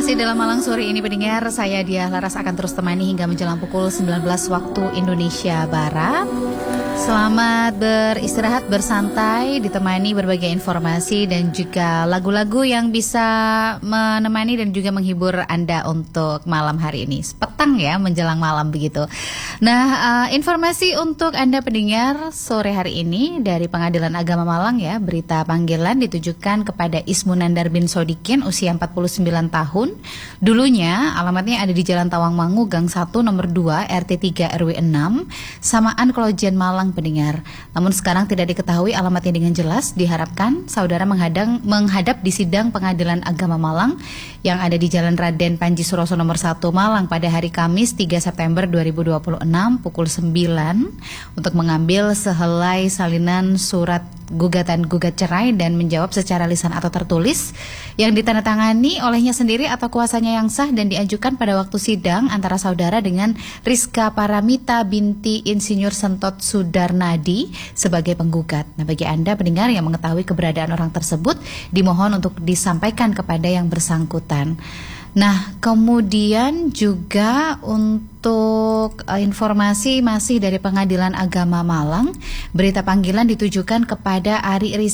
Masih dalam Malang sore ini pendengar, saya Diah Laras akan terus temani hingga menjelang pukul 19 waktu Indonesia Barat. Selamat beristirahat, bersantai, ditemani berbagai informasi dan juga lagu-lagu yang bisa menemani dan juga menghibur Anda untuk malam hari ini. Petang ya, menjelang malam begitu. Nah, informasi untuk Anda pendengar sore hari ini dari Pengadilan Agama Malang ya, berita panggilan ditujukan kepada Ismunandar bin Sodikin, usia 49 tahun. Dulunya alamatnya ada di Jalan Tawangmangu, Gang 1, nomor 2, RT 3 RW 6, Samaan Klojen Malang pendengar. Namun sekarang tidak diketahui alamatnya dengan jelas. Diharapkan saudara menghadap di sidang Pengadilan Agama Malang yang ada di Jalan Raden Panji Suroso nomor 1 Malang pada hari Kamis 3 September 2026 pukul 9 untuk mengambil sehelai salinan surat gugatan gugat cerai dan menjawab secara lisan atau tertulis yang ditandatangani olehnya sendiri atau kuasanya yang sah dan diajukan pada waktu sidang antara saudara dengan Rizka Paramita binti Insinyur Sentot Sudarnadi sebagai penggugat. Nah, bagi Anda pendengar yang mengetahui keberadaan orang tersebut, dimohon untuk disampaikan kepada yang bersangkutan. Nah, kemudian juga untuk informasi masih dari Pengadilan Agama Malang, berita panggilan ditujukan kepada Ari Rizky